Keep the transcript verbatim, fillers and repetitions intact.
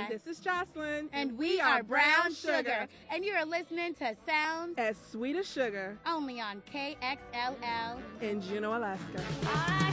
This is Jocelyn. And we, we are Brown Sugar. Sugar. And you're listening to Sounds as Sweet as Sugar. Only on K X L L in Juneau, Alaska. I